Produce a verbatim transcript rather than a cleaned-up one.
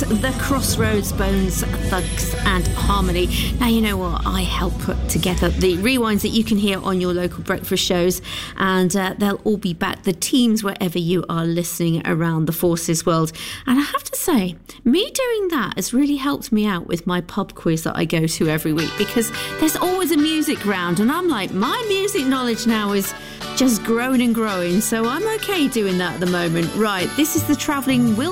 The Crossroads, Bones, Thugs and Harmony. Now, you know what? I help put together the rewinds that you can hear on your local breakfast shows, and uh, they'll all be back, the teams, wherever you are listening around the Forces world. And I have to say, me doing that has really helped me out with my pub quiz that I go to every week, because there's always a music round, and I'm like, my music knowledge now is just growing and growing, so I'm okay doing that at the moment. Right, this is the Travelling Will